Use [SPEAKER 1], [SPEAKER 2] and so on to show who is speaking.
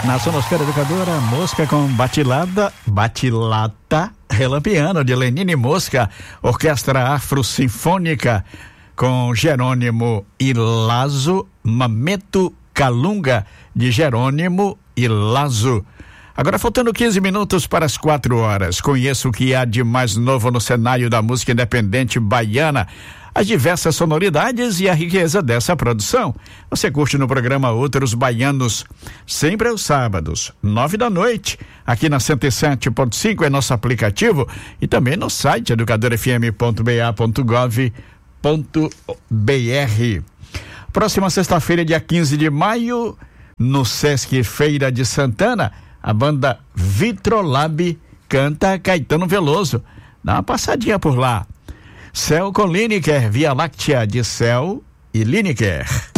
[SPEAKER 1] Na Sonosfera Educadora, Mosca com Batilata Relampiano, de Lenine Mosca, Orquestra Afro-Sinfônica, com Jerônimo e Lazo, Mameto Calunga, de Jerônimo e Lazo. Agora faltando 15 minutos para as 4 horas. Conheça o que há de mais novo no cenário da música independente baiana, as diversas sonoridades e a riqueza dessa produção. Você curte no programa Outros Baianos, sempre aos sábados, 9 da noite, aqui na 107.5 é nosso aplicativo e também no site educadorfm.ba.gov.br. Próxima sexta-feira, dia 15 de maio, no Sesc Feira de Santana, a banda Vitrolab canta Caetano Veloso. Dá uma passadinha por lá. Céu com Lineker, Via Láctea de Céu e Lineker.